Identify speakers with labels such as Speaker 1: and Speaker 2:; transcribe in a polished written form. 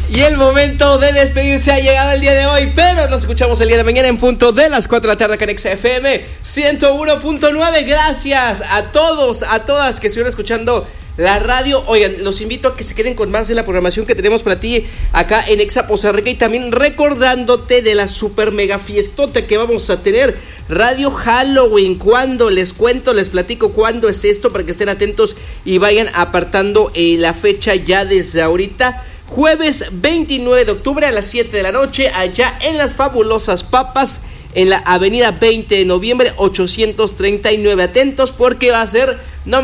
Speaker 1: Y el momento de despedirse ha llegado el día de hoy, pero nos escuchamos el día de mañana en punto de las 4 de la tarde acá en Exa FM 101.9. Gracias a todos, a todas que estuvieron escuchando la radio. Oigan, los invito a que se queden con más de la programación que tenemos para ti acá en Exa Poza Rica, y también recordándote de la super mega fiestota que vamos a tener, Radio Halloween. Cuando les cuento, les platico cuándo es esto, para que estén atentos y vayan apartando la fecha ya desde ahorita. Jueves 29 de octubre a las 7 de la noche, allá en las Fabulosas Papas, en la avenida 20 de noviembre 839. Atentos porque va a ser